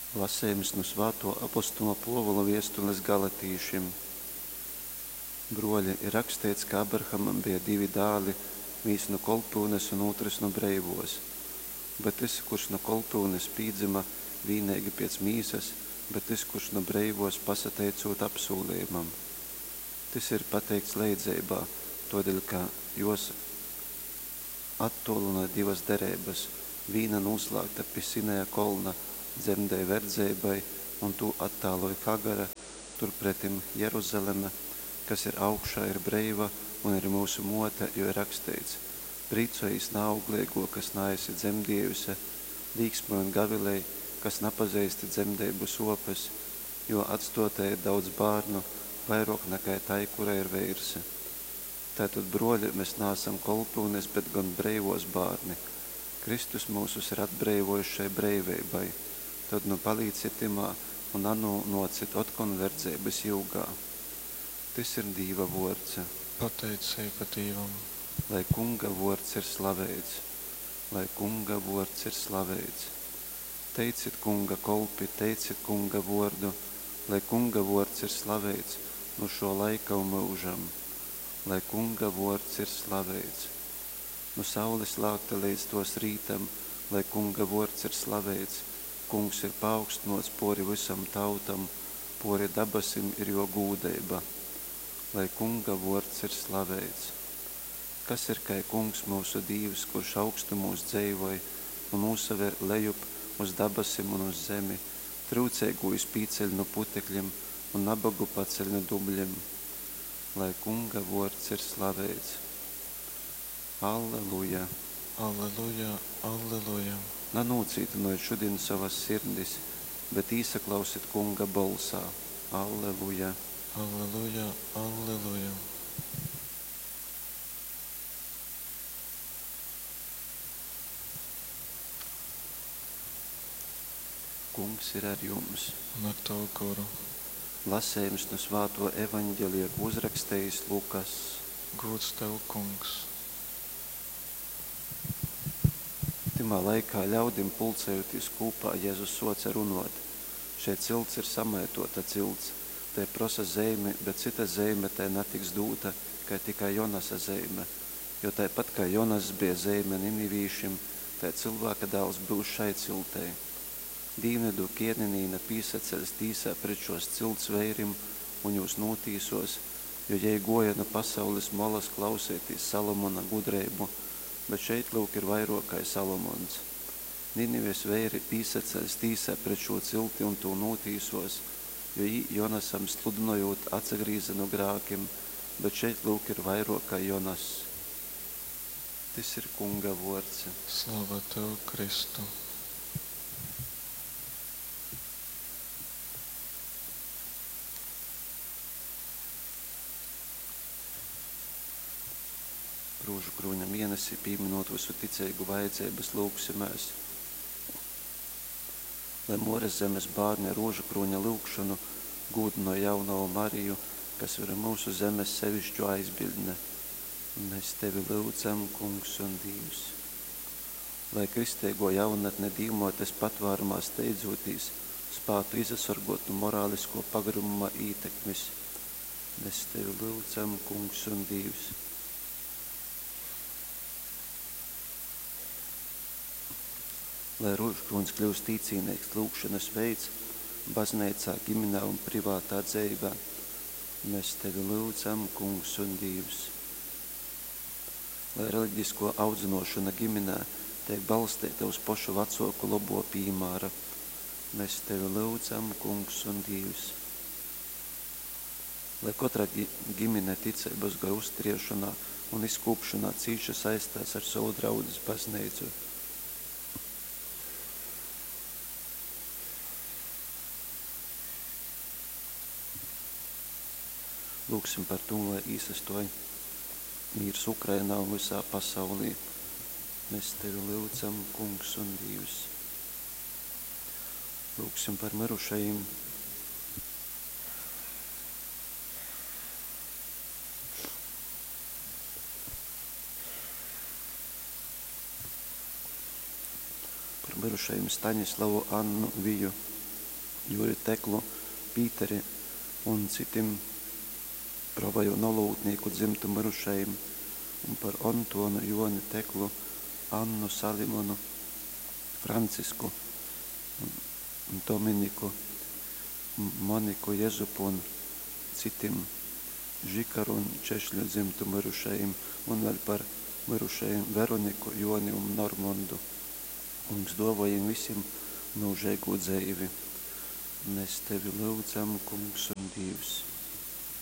Lasējums no Svēto apostula Pāvila vēstules Galatīšiem. Broļi, ir rakstīts, ka Abrahamam bija 2 dēli, viens no kolpūnes un otrs no breivos. Bet tas, kurš no kolpūnes pīdzima vīnīgi pēc mīsas, bet tas, kurš no breivos pasateicot apsolījumam. Tas ir pateikts leidzībā, todēļ, ka jos attolina 2 derības, vīna noslēgta pie Sinēja kolna, dzemdēja verdzībai, un to attāloja Hagara, turpretim Jeruzaleme, kas ir augšā, ir breiva un ir mūsu mote, jo ir rakstīts: Prīcojas neauglīgo, kas neesi dzemdējusi, līksmai un gavilei, kas nepazīsti dzemdēbu sopes, jo atstotē ir daudz bārnu, vairāk nekā tai, kurai ir vērsi. Tātad, broļi, mēs neesam kolpūnes, bet gan breivos bārni. Kristus mūsus ir atbreivojis šai breivībai. Tad nu palīdziet timā un nocit otkon verdzības jūgā. Tas ir Dīva vords. Pateicība Dievam. Lai kunga vords ir slavēts. Lai kunga vords ir slavēts. Teicit kunga kolpi, teicit kunga vordu. Lai kunga vords ir slavēts no šo laika un mūžam. Lai kunga vords ir slavēts. No saules lākta līdz tos rītam, lai kunga vords ir slavēts. Kungs ir paaugstinots pori visam tautam, pori dabasim ir jo gūdeiba. Lai kunga vords ir slavēts. Kas ir kai kungs mūsu Dievs, kurš augstumos dzeivoja un uzsaver lejup uz dabasim un uz zemi, trūcēgu izpīceļ no putekļiem un nabagu paceļ no dubļiem. Lai kunga vords ir slavēts. Alleluja! Alleluja, alleluja! Nanūcītinojiet šodien savas sirdis, bet īsaklausiet kunga balsā. Alleluja! Alleluja, alleluja! Kungs ir ar jums. Un ar tavu kuru. Lasējums no Svēto evaņģelija, ko uzrakstījis Lukas. Gods tev, kungs! Timā laikā ļaudim pulcējoties kopā, Jēzus soca runot. Šeit cilts ir samētota cilts. Te prosa zeime, bet cita zeime te netiks dūta, kā tikai Jonasa zeime. Jo tāpat kā Jonas bija zeime Ninivīšim, tā cilvēka dēls būs šai ciltei. Dīnedu kienenīna pīsaceļs tīsā pret šos cilts veirim un jūs notīsos, jo jai goja no pasaules molas klausēties Salomona gudreibu, bet šeit lūk ir vairākai Salomons. Ninives veiri pīsaceļs tīsā pret šo cilti un to notīsos, jo Jonasam sludinojot atsagrīza no grākiem, bet šeit lūk ir vairākai Jonas. Tas ir kunga vords. Slava tev, Kristu! Rūžu krūņa mēnesi pieminot visu ticīgu vajadzības lūgsimēs. Lai Mores zemes bārni rūžu krūņa lūgšanu gūd no jauno Mariju, kas ir mūsu zemes sevišķu aizbildne. Mēs tevi lūdzam, kungs un Dievs. Lai kristīgo jaunatne dīmotes patvārumā steidzotīs, spātu izasargot no morālisko pagrumuma ītekmes. Mēs tevi lūdzam, kungs un Dievs. Lai rūžkrūns kļūst tīcīnīgs lūgšanas veids, baznīcā, ģimenē un privātā dzīvē. Mēs tevi lūdzam, kungs un Dievs. Lai reliģisko audzinošana ģimenē tiek balstīta uz pašu vecāku labo piemēru. Mēs tevi lūdzam, kungs un Dievs. Lai katra ģimene ticības gar uzturēšanā un izkūpšanā cīši saistās ar savu draudzes baznīcu. Lūksim par to, lai īsastoja mīrs Ukrainā un visā pasaulī. Mēs tevi lūdzam, kungs un Dievs. Lūksim par mirušajiem. Par mirušajiem Staņislavu, Annu, Viju, Juri Teklu, Pīteri un citiem pravaju nolūtnieku dzimtu mirušajiem, un par Antonu, Joni Teklu, Annu, Salimonu, Francisku, Dominiku, Moniku, Jezupu un citiem Žikaru un Češļu dzimtu mirušajiem, un vēl par mirušajiem Veroniku, Joni un Normundu. Kungs, dāvājam visiem mūžīgu dzīvi. Mēs tevi lūdzam, Kungs un Dievs.